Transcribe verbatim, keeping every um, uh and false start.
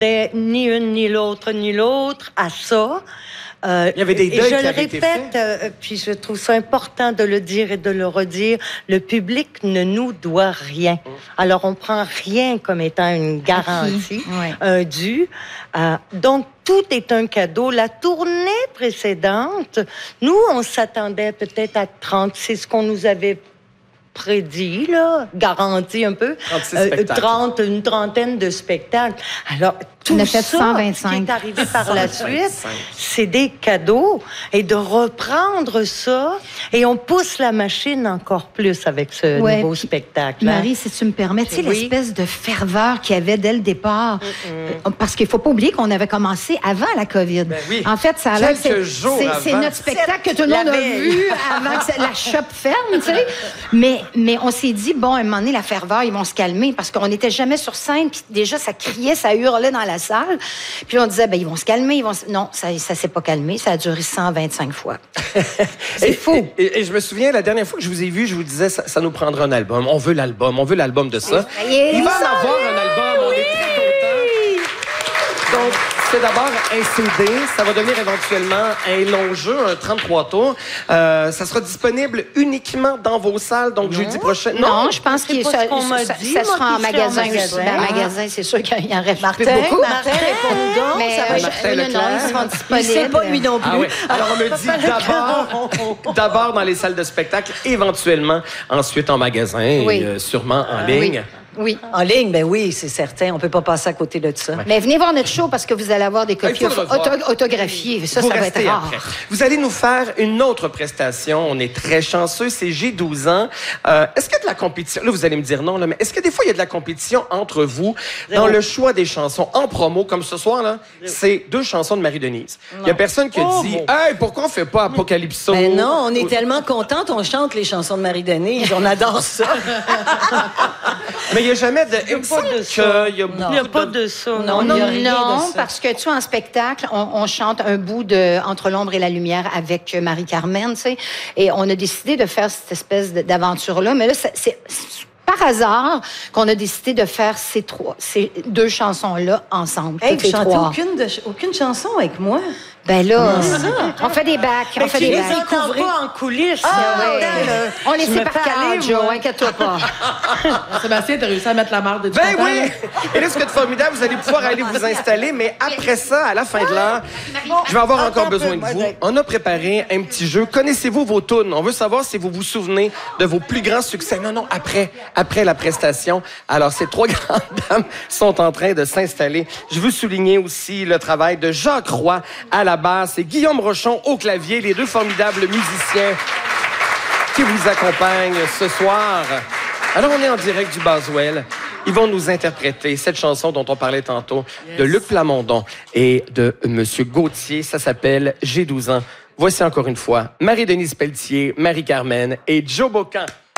ni une, ni l'autre, ni l'autre à ça. Euh, Il y avait des deuils et je qui le avaient été répète, faits. euh, puis je trouve ça important de le dire et de le redire, le public ne nous doit rien. Alors, on prend rien comme étant une garantie, Ouais. un dû. Euh, donc, tout est un cadeau. La tournée précédente, nous, on s'attendait peut-être à trente, c'est ce qu'on nous avait prédit, là, garanti un peu, trente-six euh, spectacles. trente, une trentaine de spectacles. Alors, tout On a ça fait cent vingt-cinq. qui est arrivé par la cent suite, vingt-cinq. c'est des cadeaux. Et de reprendre ça, et on pousse la machine encore plus avec ce Ouais, nouveau puis, spectacle. hein. Marie, si tu me permets, tu sais, Oui. l'espèce de ferveur qu'il y avait dès le départ. Euh, Parce qu'il faut pas oublier qu'on avait commencé avant la COVID. Ben oui. En fait, ça a l'air Quelques c'est- jours c'est- C'est avant. notre spectacle que tout le monde La a veille. vu avant que ça- la shop ferme, tu sais. Mais, mais on s'est dit, bon, à un moment donné, la ferveur, ils vont se calmer parce qu'on n'était jamais sur scène. Puis déjà, ça criait, ça hurlait dans la salle. Puis on disait, ben ils vont se calmer. Ils vont se... Non, ça ne s'est pas calmé. Ça a duré cent vingt-cinq fois. C'est fou. Et, et- et je me souviens, la dernière fois que je vous ai vu, je vous disais, ça, ça nous prendra un album. On veut l'album. On veut l'album de ça. Et Il va ça, en avoir un album. On est très contents. Donc, c'est d'abord un C D. Ça va devenir éventuellement un long jeu, un trente-trois tours. Euh, ça sera disponible uniquement dans vos salles. Donc, jeudi prochain. Non, je pense que C'est pas ça, ce qu'on m'a ça- dit, ça moi, sera en qui serait en magasin aussi. magasin. Ben, en Ah. magasin, c'est sûr qu'il y en reste Martin, plus beaucoup. Martin, réponds donc. Mais ça va euh, être- Martin non, non, Leclerc. ils seront Il disponibles. sait pas, lui non plus. Ah oui. Alors, on me dit d'abord, d'abord dans les salles de spectacle, éventuellement, ensuite en magasin et Oui. euh, sûrement en ligne. Oui. En ligne, ben oui, c'est certain. On peut pas passer à côté de ça. Mais venez voir notre show parce que vous allez avoir des Ah, il copies faut le revoir. auto- autographiées. Ça, Vous ça va restez être rare. après. Vous allez nous faire une autre prestation. On est très chanceux. C'est J'ai douze ans. Euh, est-ce qu'il y a de la compétition? Là, vous allez me dire non, là, mais est-ce que des fois, il y a de la compétition entre vous dans le choix des chansons en promo, comme ce soir, là? C'est deux chansons de Marie-Denise. Il y a personne qui a Oh, dit, bon. hey, pourquoi on fait pas Apocalypso? Ben non, on est tellement contentes. On chante les chansons de Marie-Denise. On adore ça. Mais il n'y a jamais de. Il me pas semble de qu'il ça. y a Il n'y a beaucoup pas de. de ça. Non, Non, il y a non. rien Non, de ça. parce que tu sais, en spectacle, on, on chante un bout de Entre l'ombre et la lumière avec euh, Marie-Carmen, tu sais, et on a décidé de faire cette espèce de- d'aventure-là. Mais là, c'est- c'est c'est par hasard qu'on a décidé de faire ces trois, ces deux chansons-là ensemble, Hey, toutes vous les chantez trois. aucune, de, aucune chanson avec moi. Ben là, on fait des bacs, on Mais fait tu des les bacs. entends pas en coulisses. Ah, là. ouais. Attends, là. On les Je me sait par fais cœur, aller, Joe, moi. inquiète-toi pas. Sébastien, t'as réussi à mettre la marde du Ben content, oui! là? Et là, ce qui est formidable, vous allez pouvoir aller vous installer, mais après ça, à la fin de l'heure, je vais avoir encore Attends un besoin peu, de moi, vous. j'ai- On a préparé un petit jeu. Connaissez-vous vos tunes? On veut savoir si vous vous souvenez de vos plus grands succès. Non, non, après, après la prestation. Alors, ces trois grandes dames sont en train de s'installer. Je veux souligner aussi le travail de Jacques Roy à la basse et Guillaume Rochon au clavier, les deux formidables musiciens qui vous accompagnent ce soir. Alors, on est en direct du Boswell. Ils vont nous interpréter cette chanson dont on parlait tantôt, de Luc Plamondon et de Monsieur Gauthier. Ça s'appelle « J'ai douze ans ». Voici encore une fois Marie-Denise Pelletier, Marie-Carmen et Joe Bocan.